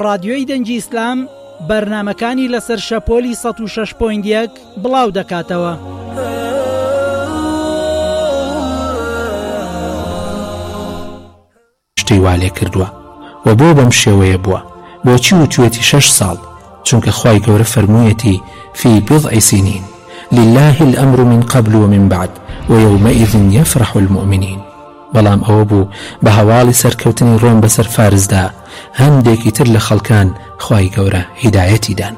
ڕادیۆی دەنگی ئیسلام بەرنامەکانی لەسەر شەپۆلی 106.1 بڵاو دەکاتەوە. شتەی وا لێ کردووە و بۆ بەم شێوەیە بووە. بۆچی وتوێتی 6 ساڵ؟ چونکە خوای گەورە فەرموویەتی في بضع سنين لله الأمر من قبل ومن بعد ويومئذ يفرح المؤمنين. بەڵام ئەوە بوو بە هەواڵی سەرکەوتنی ڕۆم بەسەر فارسدا هەندێکی تر لە خەڵکان خوای گەورە هیدایەتی دان.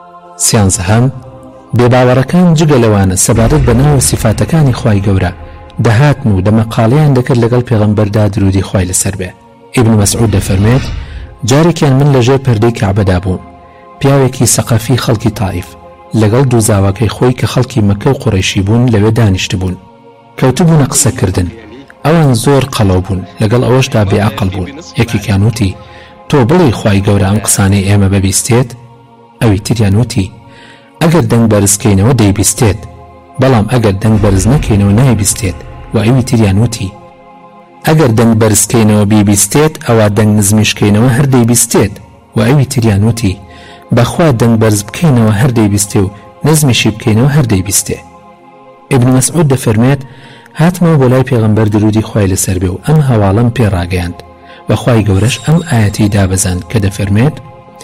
13 بێباوەڕەکان جگە لەوانە سەبارەت بە ناو سیفاتەکانی خوای گەورە دەهاتن و دەمەقاڵیان دەکرد لەگەڵ پێغەمبەردا درودی خوای لەسەر بێ. ئیبن مەسعود دەفەرمێت جارێکیان من لەژێر پەردەی کەعبەدا بووم، پیاوێکی سەقەفی خەڵکی تائیف لەگەڵ دوو زاواکەی خۆی کە خەڵکی مەکە و قوڕەیشی بوون لەوێ دانیشت بوون. کەوتبوونە قسەکردن. ئەوان زۆر قەڵەو بوون، لەگەڵ ئەوەشدا بێعەقڵ بوون. یەکێکیان وتی تۆ بڵێ خوای گەورە ئەم قسانەی ئێمە بەبیستێت؟ ئەوی تریان وتی ئەگەر دەنگ بەرزکەینەوە دەیبیستێت، بەڵام ئەگەر دەنگ بەرز نەکەینەوە نایبیستێت. و ئەوی تریان وتی ئەگەر دەنگ بەرزکەینەوە بیبیستێت ئەوە دەنگ نزمیشکەینەوە هەر دەیبیستێت. و ئەوی تریان وتی بەخوا دەنگ بەرز بکەینەوە هەر دەیبیستێ و نزمیشی بکەینەوە هەر دەیبیستێ. ئیبن مەسعود دەفەرمێت هاتمەوە بۆ لای پێغەمبەر درودی خوای لەسەر بێ و ئەم هەواڵەم پێڕاگەیاند و خوای گەورەش ئەم ئاەتی دابەزاند کە دەفەرمێت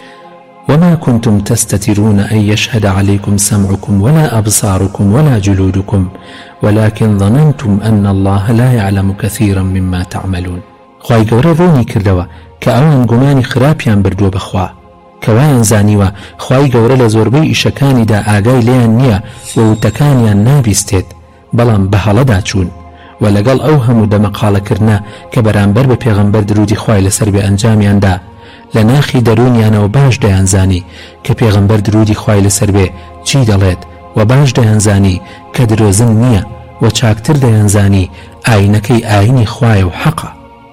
وما كنتم تستترون أن يشهد عليكم سمعكم ولا أبصاركم ولا جلودكم ولكن ظننتم أن الله لا يعلم كثيرا مما تعملون. خوای گەورە ڕوونی کردەوە کە ئەوان گومانی خراپیان بردووە بەخوا کەوایان زانیوە خوای گەورە لە زۆربەی ئیشەکانیدا ئاگای لێیان نییە و وتەکانیان نابیستێت، بەڵام بە هەڵەدا چوون و لەگەڵ ئەو هەموو دەمەقاڵەکردنە کە بەرامبەر بە پێغەمبەر درودی خوای لەسەر بێ ئەنجامیاندا لە ناخی دەرونیانەوە باش دەیانزانی کە پێغەمبەر درودی خوای لەسەر بێ چی دەڵێت و باش دەیانزانی کە درۆزن نییە و چاکتر دەیانزانی ئاینەکەی ئاینی خوایە و حەقە.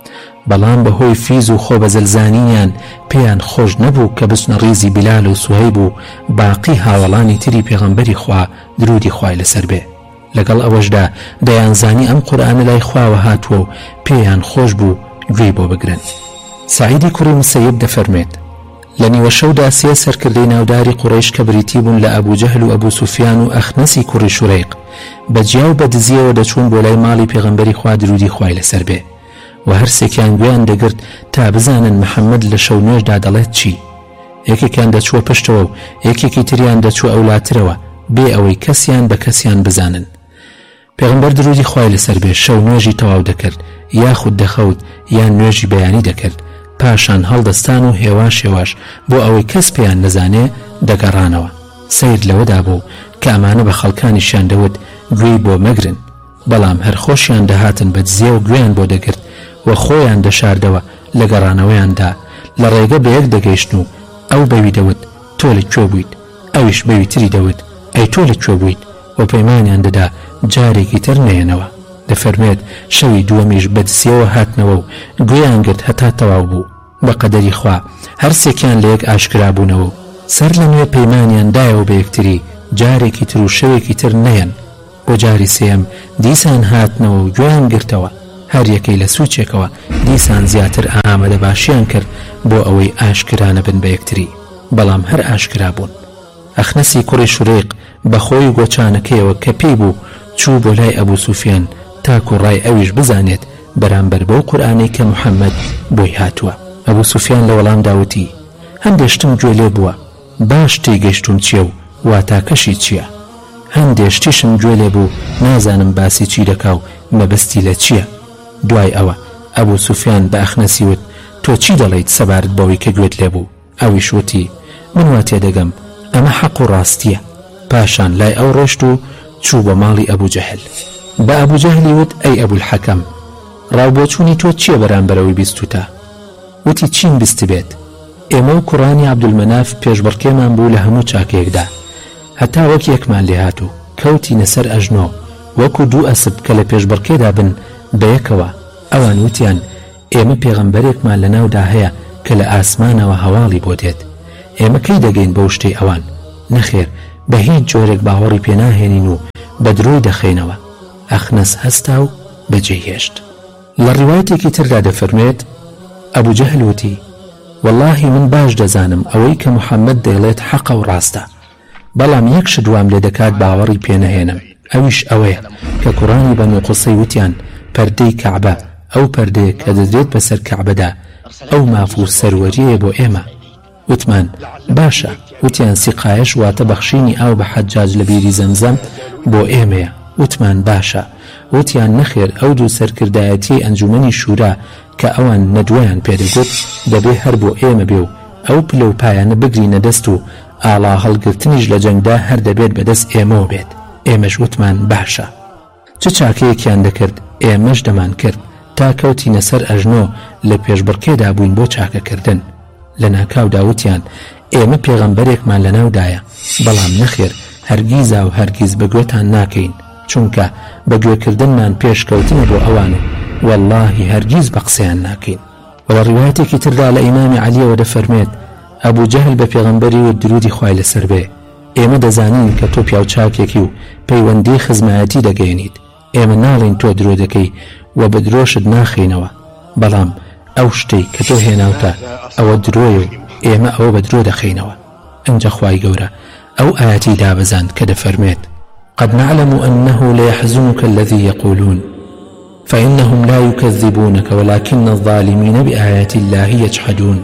بەڵام بەهۆی فیز و خۆ بەزەلزانیان پێیان خۆش نەبوو کە بچنە ڕیزی بیلال و سوهەیب و باقی هاوڵانی تری پێغەمبەری خوا درودی خوای لەسەر بێ. لەگەڵ ئەوەشدا دەیانزانی ئەم قورئانە لای خواوە هاتووە و پێیان خۆش بوو گوێی بۆ بگرن. سعیدی کوڕی مسەیب دەفەرمێت لە نیوە شەودا سێ سەرکردەی ناوداری قوڕەیش کە بریتی بوون لە ئەبوو جەهل و ئەبوو سوفیان و ئەخنەسی کوڕی شوڕەیق بەجیا و بەدزیەوە دەچوون بۆ لای ماڵی پێغەمبەری خوا درودی خوای لەسەر بێ و هەرسێکیان گوێیان دەگرت تا بزانن محەممەد لە شەو نوێژدا دەڵێت چی. یەکێکیان دەچووە پشتەوە و یەکێکی تریان دەچووە ئەولاترەوە بێ ئەوەی کەسیان بە کەسیان بزانن. پێغەمبەر درودی خوای لەسەر بێ شەو نوێژی تەواو دەکرد، یاخود دەخەوت یان نوێژی بەیانی دەکرد، پاشان هەڵدەستان و هێواش هێواش بۆ ئەوەی کەس پێیان نەزانێ دەگەڕانەوە. سیر لەوەدا بوو کە ئەمانە بە خەڵکانیشیان دەوت گوێی بۆ مەگرن، بەڵام هەر خۆشیان دەهاتن بە دزیە و گوێیان بۆ دەگرت و خۆیان دەشاردەوە لە گەڕانەوەیاندا. لە ڕێگە بە یەک دەگەیشتن و ئەو بەوی دەوت تۆ لەکوێ بوویت، ئەویش بەوی تری دەوت ئەی تۆ لەکوێ بوویت و پەیمانیان دەدا جارێکی تر نێنەوە. دەفەرمێت شەوی دووەمیش بەدزیەوە هاتنەوە و گوێیان گرت هەتا تەواو بوو. بە قەدەری خوا هەرسێکیان لە یەک ئاشکرا بوونەوە و سەر لە نوێ پەیمانیان دایەوە بە یەکتری جارێکی تر و شەوێکی تر نەیەن. بۆ جاری سێم دیسان هاتنەوە و گوێیان گرتەوە، هەر یەکەی لە سوچێکەوە دیسان زیاتر ئامادە باشیان کرد بۆ ئەوەی ئاشکرانە بن بە یەکتری، بەڵام هەر ئاشکرا بوون. ئەخنەسی کوڕی شوڕیق بەخۆی گۆچانەکەیەوە کە پێی بوو چوو بۆ لای ئەبوو سوفیان تاکو ڕای ئەویش بزانێت بەرامبەر بەو قورئانەی کە محەممەد بۆی هاتووە. ئەبوو سوفیان لە وەڵام داوتی هەندێشتم گوێ لێ بووە، باش تێگەیشتم چییە و واتاکەشی چییە؟ هەندێشتیشم گوێ لێ بوو نازانم باسی چی دەکا و مەبەستی لە چییە؟ دوای ئەوە ئەبوو سوفیان بە ئەخنەسی وت تۆ چی دەڵێیت سەبارەت بەوەی کە گوێت لێ بوو؟ ئەویش وتی من وا تێدەگەم ئەمە حەق و ڕاستیە. پاشان لای ئەو ڕۆشت و چوو بە ماڵی ئەبوو جەهل. بە ئەبوو جەهلی وت ئەی ئەبوو الحەکەم ڕاوبۆچوونی تۆ چییە بەرامبەرەوەی بیستوتە؟ وتی چیم بیست بێت؟ ئێمە و کوڕانی عەبدولمەناف پێشبڕکێمان بوو لە هەموو چاکەیەکدا، هەتا وەک یەکمان لێ هاتوو کەوتینە سەر ئەژنۆ وەکو دوو ئەسب کە لە پێشبڕکێدا بن بەیەکەوە. ئەوان وتیان ئێمە پێغەمبەرێکمان لە ناودا هەیە کە لە ئاسمانەوە هەواڵی بۆ دێت، ئێمە کەی دەگەین بەو شتەی ئەوان؟ نەخێر بە هیچ جۆرێک باوەڕی پێناهێنین و بە درۆی دەخێنەوە. ئەخنەس هەستا و بەجێهێشت. لە ڕیوایەتێکی تردا دەفەرمێت ئەبوو جەهل وتی والله من باش دەزانم ئەوەی کە محەممەد دەیڵێت حەقە و ڕاستە، بەڵام یەک شتوام لێ دەکات باوەڕی پێنەهێنم، ئەویش ئەوەیە کە کوڕانی بەنو قوسەی وتیان پەردەی کەعبە ئەو پەردەیە کە دەدرێت بەسەر کەعبەدا ئەو ماف و سەروەریەیە بۆ ئێمە. وتمان باشە، وتیان سیقایەش واتە بەخشینی ئاو بە حەجاج لە بیری زەمزەم بۆ ئێمەیە. وتمان باشە، وتیان نەخێر ئەو دوو سەرکردایەتی ئەنجومەنی شورا کە ئەوان نەدوایان پێدەگوت دەبێ هەر بۆ ئێمە بێ و ئەو پلە و پایانە بگرینە دەست و ئاڵا هەڵگرتنیش لە جەنگدا هەر دەبێت بەدەست ئێمەوە بێت. ئێمەش وتمان باشە. چ چاکەیەکیان دەکرد ئێمەش دەمان کرد تا کەوتینە سەر ئەژنۆ لە پێشبڕکێدا بووین بۆ چاکەکردن. لە ناکاودا وتیان ئێمە پێغەمبەرێکمان لەناودایە، بەڵام نەخێر هەرگیزا و هەرگیز بەگوێتان ناکەین، چونکە بەگوێکردنمان پێشکەوتنە بۆ ئەوان و واللهی هەرگیز بە قسەیان ناکەین. وڵە ڕیوایەتێکی تردا لە ئیمامی عەلیەوە دەفەرمێت ئەبوو جەهل بە پێغەمبەری و درودی خوای لەسەر بێ: ئێمە دەزانین کە تۆ پیاو چاکێکی و پەیوەندی خزمایەتی دەگەێنیت، ئێمە ناڵین تۆ درۆ دەکەی و بە درۆشت ناخینەوە، بەڵام ئەو شتەی کە تۆ هێناوتە ئەوە درۆیە و ئێمە ئەوە بە درۆ دەخینەوە. ئەنجە خوای گەورە ئەو ئاەتی دابەزاند کە دەفەرمێت: قد نعلم أنه ليحزنك الذي يقولون فإنهم لا يكذبونك ولكن الظالمين بآيات الله يجحدون.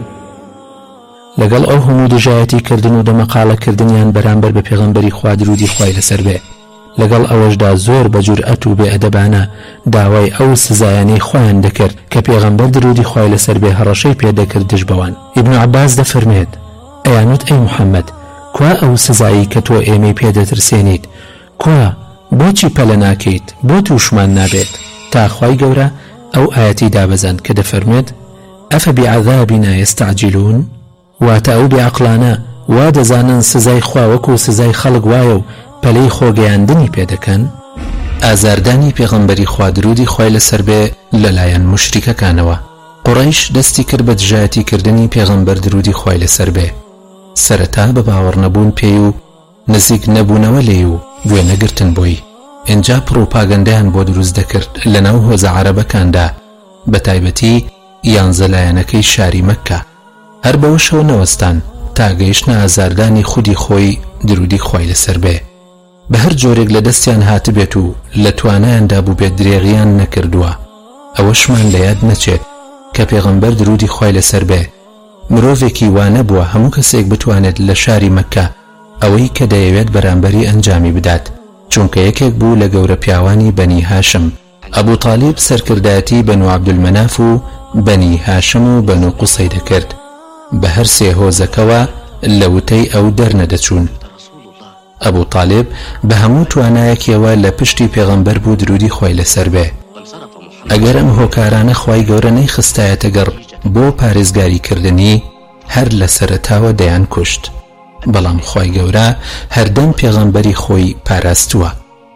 لەگەڵ ئەو هەموو دژایەتی کردن و دەمەقالە کردنیان بەرامبەر بە پێغەمبەری خوا درودی خوای لەسەر بێ، لەگەڵ ئەوەشدا زۆر بە جورئەت و بێئەدەبانە داوای ئەو سزایانەی خۆیان دەکرد کە پێغەمبەر درودی خوای لەسەر بێ هەڕەشەی پێدەکرد دژ بەوان. ئیبن عەباس دەفەرمێت ئەیانوت ئەی محەممەد، کوا ئەو سزایی کە تۆ ئێمەی پێدەترسێنیت، کوا بۆچی پەلە ناکەیت، بۆ تووشمان نابێت؟ تا خوای گەورە ئەو ئاەتی دابەزاند کە دەفەرمێت: ئەفەبیعەذابینا یەستەعجیلون، واتە ئەو بێعەقڵانە وا دەزانن سزای خوا وەکو سزای خەڵک وایە و پەلەی خۆگەیاندنی پێدەکەن. ئازاردانی پێغەمبەری خوا درودی خوای لەسەر بێ لەلایەن موشریکەکانەوە. قوڕەیش دەستی کرد بە دژایەتیکردنی پێغەمبەر درودی خوای لەسەر بێ، سەرەتا بە باوەڕ نەبوون پێی و نزیک نەبوونەوە لێی و گوێ نەگرتن بۆی. ئینجا پرۆپاگەندەیان بۆ دروست دەکرد لەناو هۆزە عەرەبەکاندا، بە تایبەتی یانزەلایەنەکەی شاری مەککە، هەر بەوە شەو نەوەستان تا گەیشتنە ئازاردانی خودی خۆی درودی خوای لەسەر بێ. بە هەر جۆرێک لە دەستیان هاتبێت و لە توانایاندا بوو بێت درێغیان نەکردووە. ئەوەشمان لە یاد نەچێت کە پێغەمبەر درودی خوای لەسەر بێ مرۆڤێکی وانە بووە هەموو کەسێک بتوانێت لە شاری مەککە ئەوەی کە دەیەوێت بەرامبەری ئەنجامی بدات، چونکە یەکێک بوو لە گەورە پیاوانی بەنی هاشم. ئەبوو تالیب سەرکردایەتی بەنو عەبدولمەناف و بەنی هاشم و بەنو قوسەی دەکرد، بە هەر سێ هۆزەکەوە لە وتەی ئەو دەرنەدەچوون. ئەبوو تالیب بە هەموو توانایەکیەوە لە پشتی پێغەمبەر بوو درودی خوای لەسەر بێ. ئەگەر ئەم هۆکارانە خوای گەورە نەیخستایەتە گەڕ بۆ پارێزگاریکردنی، هەر لە سەرەتاوە دەیان کوشت، بەڵام خوای گەورە هەردەم پێغەمبەری خۆی پاراستووە.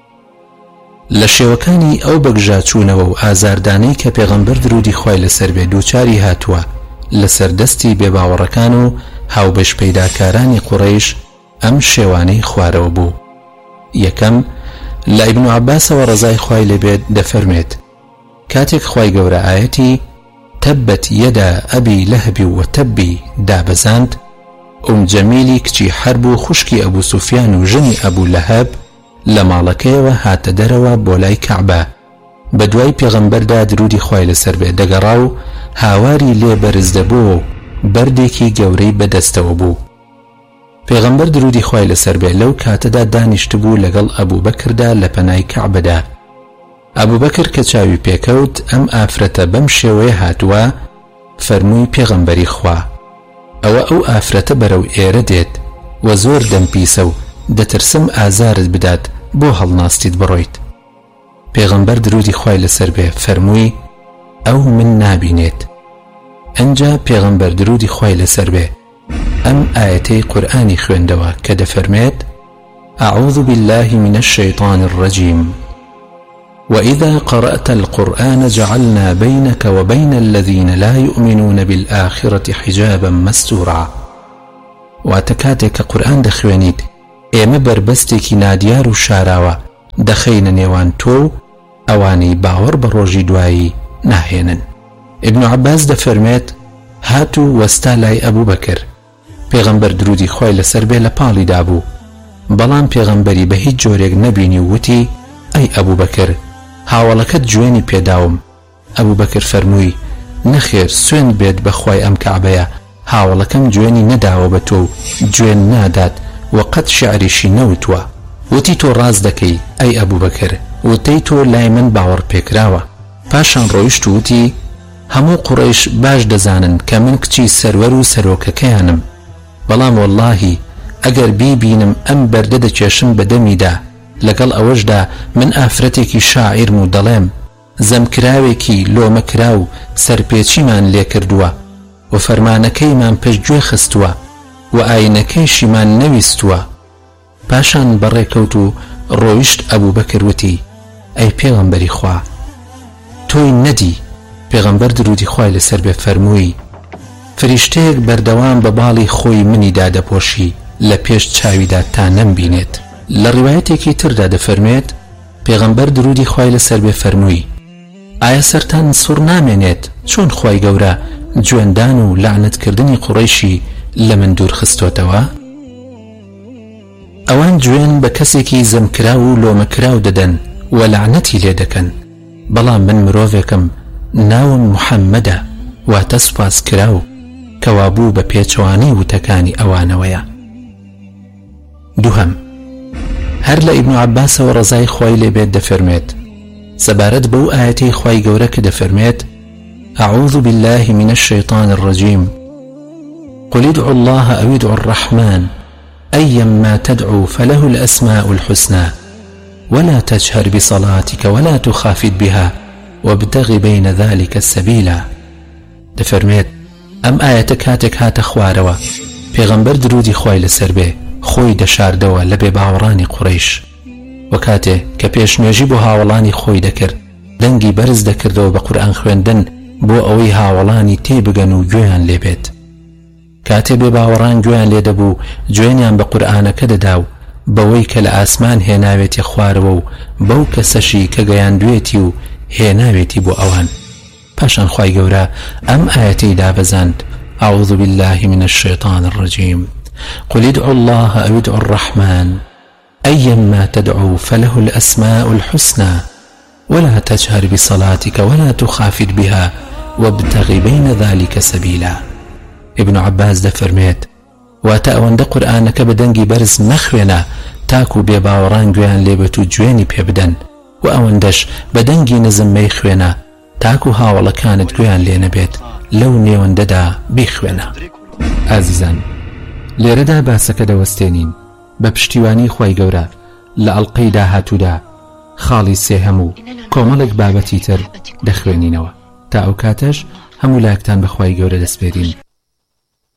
لە شێوەکانی ئەو بەگژاچوونەوە و ئازاردانەی کە پێغەمبەر درودی خوای لەسەر بێ دووچاری هاتووە لەسەر دەستی بێباوەڕەکان و هاوبەش پەیداکارانی قوڕەیش ئەم شێوانەی خوارەوە بوو. یەکەم لە ئیبن عەباسەوە ڕەزای خوای لێبێت دەفەرمێت کاتێک خوای گەورە ئاەتی تەبەت یەدا ئەبی لەهەبی و تەبی دابەزاند، جەمیلی کچی حەرب و خوشکی ئەبوو سوفیان و ژنی ئەبوو لەهەب لە ماڵەکەیەوە هاتە دەرەوە بۆ لای کەعبە، بە دوای پێغەمبەردا درودی خوای لەسەر بێ دەگەڕا و هاواری لێ بەرز دەبوو و بەردێکی گەورەی بەدەستەوە بوو. پێغەمبەر درودی خوای لەسەر بێ لەو کاتەدا دانیشتبوو لەگەڵ ئەبوو بەکردا لە پەنای کەعبەدا. ئەبوو بەکر کە چاوی پێکەوت ئەم ئافرەتە بەم شێوەیە هاتووە، فەرمووی پێغەمبەری خوا ئەوە ئەو ئافرەتە بەرەو ئێرە دێت و زۆر دەمپیسە و دەترسم ئازارت بدات بۆ هەڵناستیت بڕۆیت. پێغەمبەر درودی خوای لەسەر بێ فەرمووی ئەو من نابینێت. ئەنجا پێغەمبەر درودی خوای لەسەر بێ ئەم ئاەتەی قورئانی خوێندەوە کە دەفەرمێت أعوذ بالله من الشيطان الرجيم وإذا قرأت القرآن جعلنا بينك وبين الذين لا يؤمنون بالآخرة حجابا مستورا. واتكاتك قرآن دخوانيت ئێمە بربەستێکی نادیار و شاراوە دەخەینە نێوان تۆ ئەوانەی باوەڕ بە ڕۆژی دوایی ناهێنن. ئیبن عەباس دەفەرمێت هاتو وەستا لای ئەبوو بەکر. پێغەمبەر درودی خۆی لەسەر بێ لە پاڵی دابوو، بەڵام پێغەمبەری بە هیچ جۆرێک نەبینی و وتی: ئەی ئەبوو بەکر، هاوڵەکەت جوێنی پێداوم. ئەبوو بەکر فەرمووی: نەخێر، سوێند بێت بەخوای ئەم کەعبەیە، هاوڵەکەم جوێنی نەداوە بە تۆ و جوێن نادات و قەت شیعریشی نەوتوە. وتی: تۆ ڕاز دەکەی ئەی ئەبوو بەکر، وتەی تۆ لای من باوەڕ پێکراوە. پاشان ڕۆیشت و وتی: هەموو قوڕەیش باش دەزانن کە من کچی سەروەر و سەرۆکەکەیانم، بەڵام وەڵڵاهی ئەگەر بیبینم ئەم بەردە دەکێشم بە دەمیدا، لەگەڵ ئەوەشدا من ئافرەتێکی شاعیرم و دەڵێم زەمکراوێکی لۆمەکرا و سەرپێچیمان لێ کردووە و فەرمانەکەیمان پشتگوێ خستووە و ئاینەکەیشیمان نەویستووە. پاشان بەڕێکەوت و ڕۆیشت ئەبوو بەکر وتی: ئەی پێغەمبەری خوا، تۆی نەدی. پێغەمبەر درودی خوای لەسەر بێ فەرمووی: فریشتەیەک بەردەوام بە باڵی خۆی منیدا دەپۆشی لە پێش چاویدا تا نەمبینێت. لە ڕیوایەتێکی تردا دەفەرمێت پێغەمبەر درودی خوای لەسەر بێ فەرمووی: ئایا سەرتان سوڕ نامێنێت چۆن خوای گەورە جوێندان و لعنەتکردنی قوڕەیشی لە من دوور خستوتەوە؟ ئەوان جوێن بە کەسێکی زەمکرا و لۆمەکراو دەدەن و لعنەتی لێ دەکەن، بەڵام من مرۆڤێکم، ناوم محەممەدە، واتە سوپاس کراو، کەوابوو بە پێچەوانەی وتەکانی ئەوانەوەیە. دووهەم، هەر لە ئیبن عەباسەوە ڕەزای خوای لێبێت دەفەرمێت سەبارەت بەو ئاەتەی خوای گەورە کە دەفەرمێت: أعوذ بالله من الشيطان الرجيم قل ادعوا الله أو ادعوا الرحمن أيما تدعوا فله الأسماء الحسنى ولا تجهر بصلاتك ولا تخافت بها وابتغ بين ذلك السبيل. دەفەرمێت ئەم ئاەتە کاتێک هاتە خوارەوە، پێغەمبەر درودی خوای لەسەر بێ خۆی دەشاردەوە لە بێ باوەڕانی قوڕەیش، و کاتێ کە پێشنوێژی بۆ هاوڵانی خۆی دەکرد، دەنگی بەرز دەکردەوە بە قورئان خوێندن بۆ ئەوەی هاوڵانی تێبگەن و گوێیان لێبێت. کاتێ بێ باوەڕان گوێیان لێ دەبوو، گوێیان بە قورئانەکە دەدا و بەوەی کە لە ئاسمان هێناوێتی خوارەوە و بەو کەسەشی کە گەیاندوێتی و هێناوێتی بۆ ئەوان. پاشان خوای گەورە ئەم ئاەتەی دابەزاند: أعوذ بالله من الشيطان الرجيم قل ادعوا الله أو ادعوا الرحمن أيما تدعوا فله الأسماء الحسنى ولا تجهر بصلاتك ولا تخافت بها وابتغ بين ذلك سبيلا. ابن عباس دەفەرمێت واتە ئەوەندە قورئانەکە بە دەنگی بەرز مەخوێنە تاکو بێ باوەڕان گوێیان لێبێت و گوێنی پێ بدەن، و ئەوەندەش بە دەنگی نزم مەیخوێنە تاکو هاوڵەکانت گوێیان لێ نەبێت، لەو نێوەندەدا بیخوێنە. ئازیزان، لێرەدا باسەکە دەوەستێنین بە پشتیوانی خوای گەورە لە ئەڵقەی داهاتوودا خاڵی سێهەم و کۆمەڵێک بابەتی تر دەخوێنینەوە. تا ئەو کاتەش هەموو لایەکتان بە خوای گەورە دەسپێرین.